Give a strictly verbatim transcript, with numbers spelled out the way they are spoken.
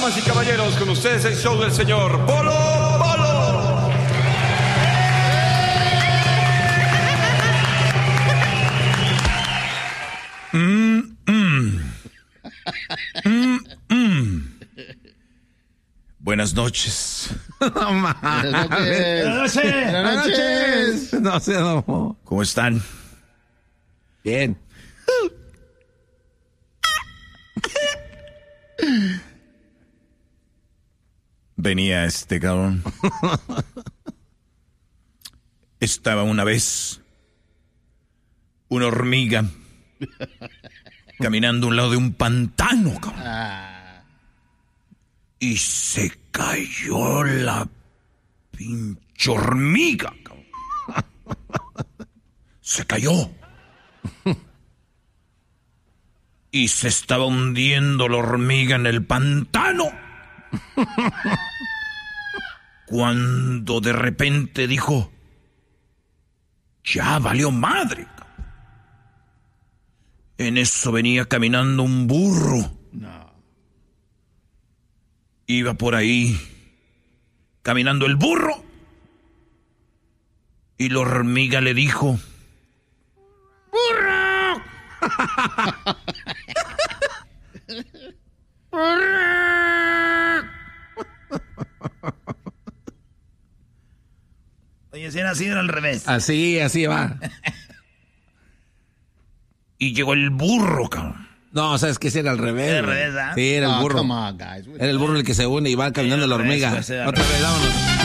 Damas y caballeros, con ustedes el show del señor Polo Polo. Mm, mm. Mm, mm. Buenas noches. Buenas noches. Buenas noches. Buenas noches. No sé, no. ¿Cómo están? Bien. Venía este cabrón. Estaba una vez una hormiga caminando a un lado de un pantano, cabrón. Ah. Y se cayó la pinche hormiga, cabrón. Se cayó. Y se estaba hundiendo la hormiga en el pantano. Cuando de repente dijo, ya valió madre. En eso venía caminando un burro. No. Iba por ahí caminando el burro. Y la hormiga le dijo, ¡burro! Oye, si era así, era al revés. Así, así va. Y llegó el burro, cabrón. No, sabes que si era al revés. Era al revés, ¿ah? Sí, era el Oh, burro. come on, guys. Era el burro el que se une y va caminando la hormiga. Otra vez, vámonos.